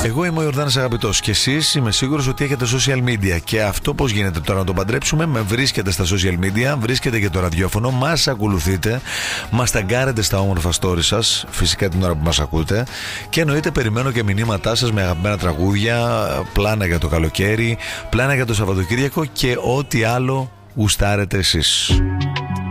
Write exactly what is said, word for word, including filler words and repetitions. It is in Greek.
Εγώ είμαι ο Ιορδάνης Αγαπητός και εσείς είμαι σίγουρος ότι έχετε social media. Και αυτό πώς γίνεται τώρα να το παντρέψουμε? Με βρίσκετε στα social media, βρίσκετε και το ραδιόφωνο, μας ακολουθείτε, μας ταγκάρετε στα όμορφα story σας, φυσικά την ώρα που μας ακούτε. Και εννοείται περιμένω και μηνύματά σας με αγαπημένα τραγούδια, πλάνα για το καλοκαίρι, πλάνα για το Σαββατοκύριακο και ό,τι άλλο γουστάρετε εσείς.